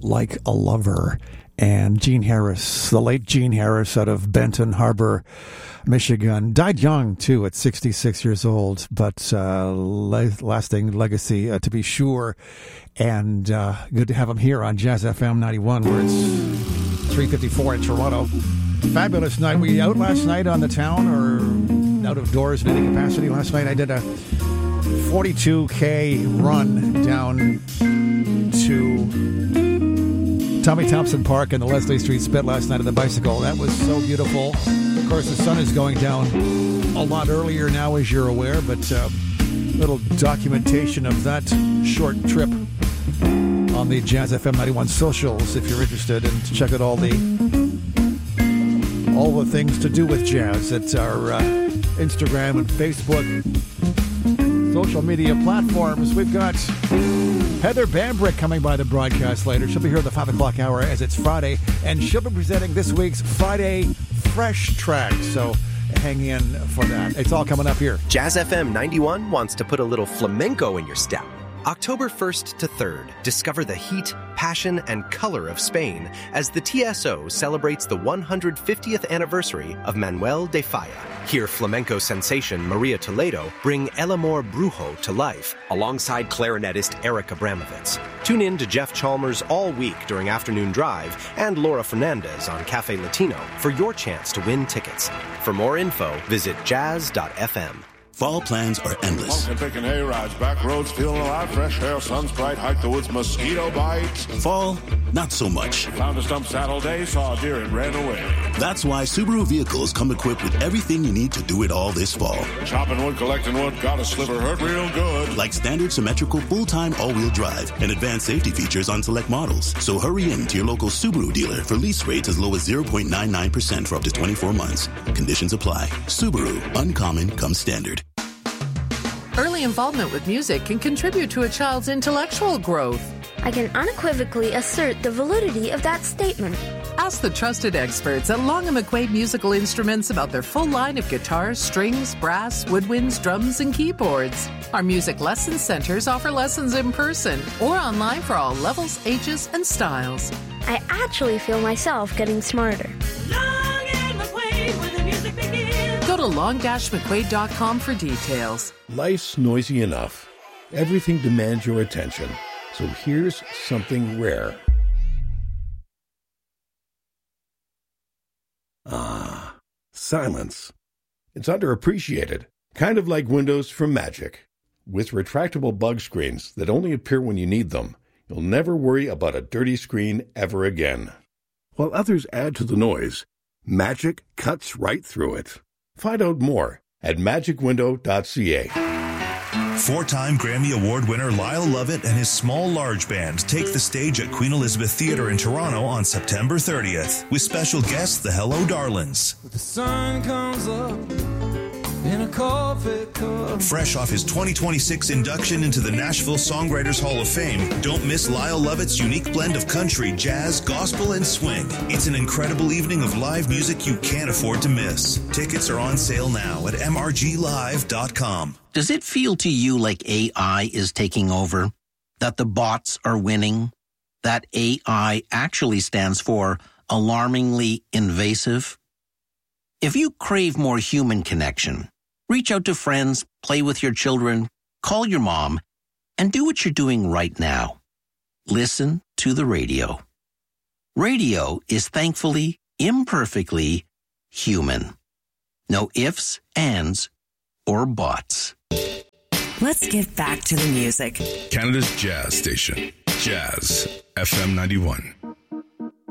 Like a Lover. And Gene Harris, the late Gene Harris out of Benton Harbor, Michigan, died young, too, at 66 years old, but lasting legacy, to be sure. And good to have him here on Jazz FM 91, where it's 3:54 in Toronto. Fabulous night. Were you out last night on the town or out of doors in any capacity? Last night I did a 42K run down to Tommy Thompson Park and the Leslie Street Spit last night on the bicycle. That was so beautiful. Of course, the sun is going down a lot earlier now, as you're aware, but little documentation of that short trip on the Jazz FM 91 socials if you're interested, and to check out all the things to do with jazz at our Instagram and Facebook social media platforms. We've got Heather Bambrick coming by the broadcast later. She'll be here at the 5 o'clock hour as it's Friday, and she'll be presenting this week's Friday Fresh Track. So hang in for that. It's all coming up here. Jazz FM 91 wants to put a little flamenco in your step. October 1st to 3rd, discover the heat, passion, and color of Spain as the TSO celebrates the 150th anniversary of Manuel de Falla. Hear flamenco sensation Maria Toledo bring El Amor Brujo to life alongside clarinetist Eric Abramovitz. Tune in to Jeff Chalmers all week during Afternoon Drive and Laura Fernandez on Cafe Latino for your chance to win tickets. For more info, visit jazz.fm. Fall plans are endless. Walking, picking hay rides, back roads, feeling alive, fresh air, sun's bright, hike the woods, mosquito bites. Fall, not so much. Found a stump Saturday, saw a deer and ran away. That's why Subaru vehicles come equipped with everything you need to do it all this fall. Chopping wood, collecting wood, got a sliver, hurt real good. Like standard symmetrical full-time all-wheel drive and advanced safety features on select models. So hurry in to your local Subaru dealer for lease rates as low as 0.99% for up to 24 months. Conditions apply. Subaru, uncommon comes standard. Early involvement with music can contribute to a child's intellectual growth. I can unequivocally assert the validity of that statement. Ask the trusted experts at Long & McQuaid Musical Instruments about their full line of guitars, strings, brass, woodwinds, drums, and keyboards. Our music lesson centers offer lessons in person or online for all levels, ages, and styles. I actually feel myself getting smarter. Long & McQuaid, where the music begins. Go to long-mcquaid.com for details. Life's noisy enough. Everything demands your attention. So here's something rare. Ah, silence. It's underappreciated, kind of like Windows from Magic. With retractable bug screens that only appear when you need them, you'll never worry about a dirty screen ever again. While others add to the noise, Magic cuts right through it. Find out more at magicwindow.ca. Four-time Grammy Award winner Lyle Lovett and his Small Large Band take the stage at Queen Elizabeth Theatre in Toronto on September 30th with special guests the Hello Darlings. The sun comes up in a coffee cup. Fresh off his 2026 induction into the Nashville Songwriters Hall of Fame, don't miss Lyle Lovett's unique blend of country, jazz, gospel, and swing. It's an incredible evening of live music you can't afford to miss. Tickets are on sale now at mrglive.com. Does it feel to you like AI is taking over? That the bots are winning? That AI actually stands for alarmingly invasive? If you crave more human connection, reach out to friends, play with your children, call your mom, and do what you're doing right now. Listen to the radio. Radio is thankfully, imperfectly human. No ifs, ands, or buts. Let's get back to the music. Canada's jazz station, Jazz FM 91.